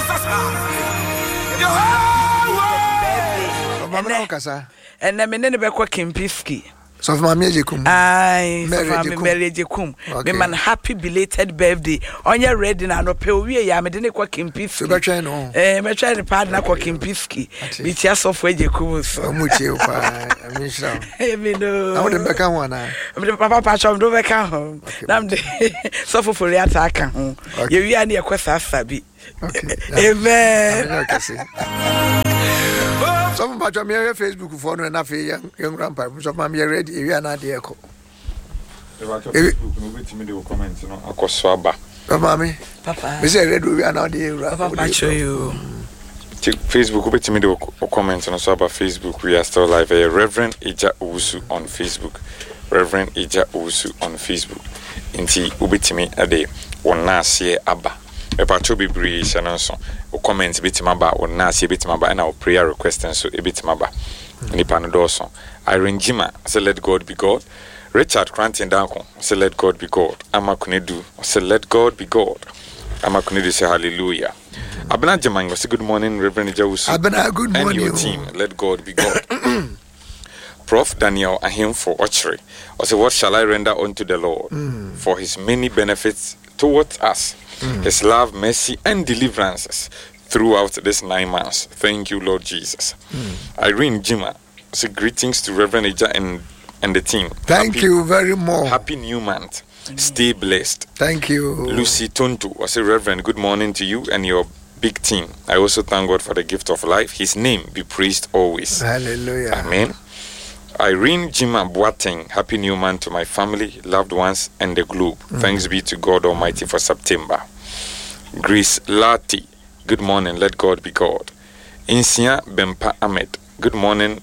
And I'm in the Kimpiski. So for my Kum. Aye, Mary Kum. Man, happy belated birthday. On your red and I pay we am in the Kimpiski. I'm trying to pardon a Kimpiski. It's just off where you come. So much you. I wouldn't become one. I'm the Papa Patch of Dover home. Nam suffer for the attack home. You are near Questa Sabi. Amen. Some of my Facebook for enough young grandpa. Some of my ready. You are not the echo. Comments on Akoswaba. Mammy, Papa, we say red. We are not the Papa. Show you. Facebook. With me, the comments on Swaba Facebook. We are still live. Reverend Ija Usu on Facebook. Reverend Ija Usu on Facebook. Inti ubitimi ade wona se aba. Me pacho bibri shananso. O comments bitimaba wona se bitimaba and our prayer request and so ebitimaba. Ni panodoso. Irene Jima say let God be God. Richard Cranton Danko say let God be God. Amakunedu say let God be God. Amakunedu say hallelujah. Abena Jamango say good morning Reverend Ija Usu. Abena good morning. And your team let God be God. Prof. Daniel Ahimfo Ochre. I say, what shall I render unto the Lord for his many benefits towards us, his love, mercy, and deliverances throughout this 9 months? Thank you, Lord Jesus. Irene Jima, say greetings to Reverend Ija and the team. Thank you very much. Happy new month. Stay blessed. Thank you. Lucy Tontu, I say, Reverend, good morning to you and your big team. I also thank God for the gift of life. His name be praised always. Hallelujah. Amen. Irene Jima Boateng, happy new month to my family, loved ones, and the globe. Thanks be to God Almighty for September. Grace Lati, good morning, let God be God. Insia Bempa Ahmed, good morning,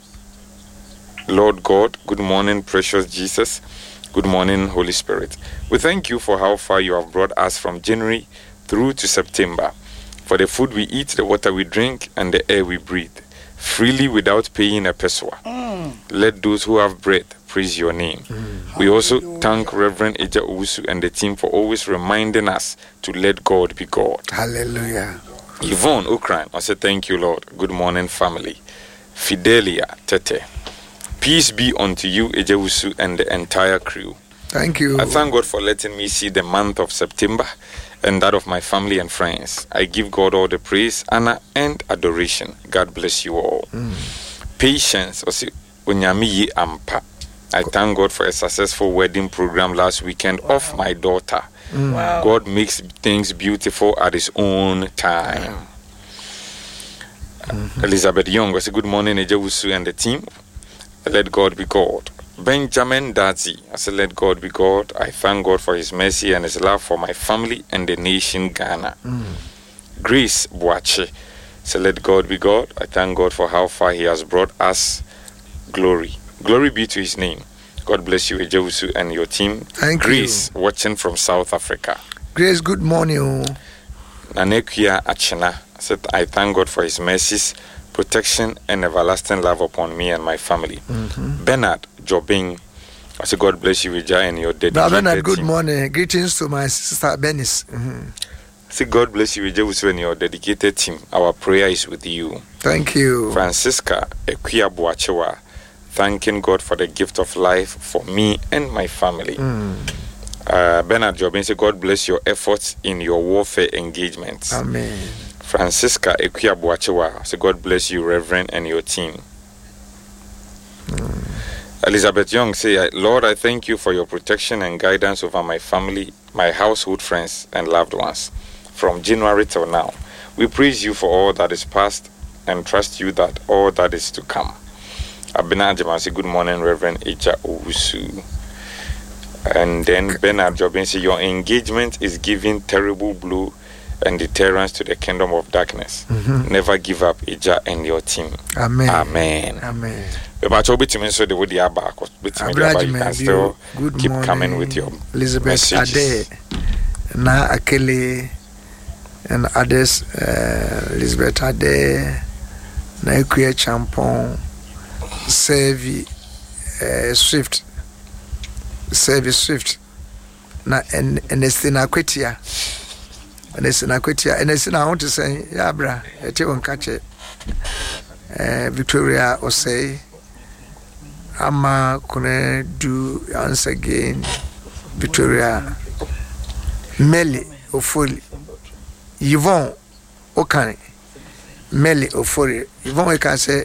Lord God. Good morning, precious Jesus. Good morning, Holy Spirit. We thank you for how far you have brought us from January through to September, for the food we eat, the water we drink, and the air we breathe, freely without paying a peso. Let those who have breath praise your name. We also thank Reverend Ija Usu and the team for always reminding us to let God be God. Hallelujah. Yvonne Ukran, I say thank you, Lord. Good morning, family. Fidelia Tete. Peace be unto you, Ija Usu, and the entire crew. Thank you. I thank God for letting me see the month of September and that of my family and friends. I give God all the praise, honor, and adoration. God bless you all. Patience. I thank God for a successful wedding program last weekend of my daughter. Wow. God makes things beautiful at his own time. Elizabeth Young, I say good morning, Ija Usu and the team. Let God be God. Benjamin Dazi, I say let God be God. I thank God for his mercy and his love for my family and the nation Ghana. Grace Boache, say let God be God. I thank God for how far he has brought us. Glory be to his name. God bless you, Ija Usu, and your team. Thank Grace, you. watching from South Africa. Grace, good morning. Nanekia Achena said, I thank God for his mercies, protection, and everlasting love upon me and my family. Bernard Jobing, I say, God bless you, Ija, and your dedicated Bernard, good team. morning. Greetings to my sister Benis. Say, God bless you, Ija Usu, and your dedicated team. Our prayer is with you. Thank you. Francisca Equia Boachewa, thanking God for the gift of life for me and my family. Bernard Jobin say, God bless your efforts in your warfare engagements. Amen. Francisca Equia Boachewa say, God bless you, Reverend, and your team. Elizabeth Young say, Lord, I thank you for your protection and guidance over my family, my household friends, and loved ones. From January till now, we praise you for all that is past and trust you that all that is to come. Abena Jaman say, good morning, Reverend Ija Usu. And then Bernard Jobin say, your engagement is giving terrible blow and deterrence to the kingdom of darkness. Never give up, Ija and your team. Amen. Amen. Amen. But you can still keep coming with your Elizabeth messages. Ade, Na Akele, and others, Elizabeth Ade, Na Ekuye Champon, Sevi Swift, na Ernestina Kwetia, and it's an aquatia, and it's I want to say, Yabra, a tea catch it. Victoria or say, Ama kone do once again, Victoria Meli Ofoli Yvonne Okane Meli Ofoli Yvonne we can say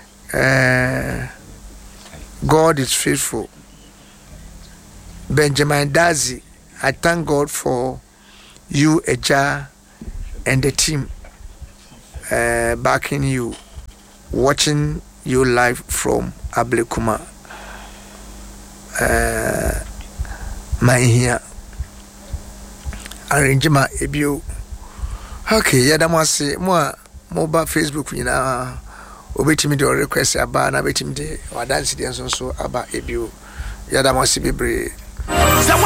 God is faithful. Benjamin Dazi, I thank God for you, Eja, and the team backing you, watching you live from Ablekuma. My here arrangement ebio. Okay, yadamasi mobile Facebook na obetimi de request aba na betimi de wadansi de so aba ebio. Yadamasi bebre.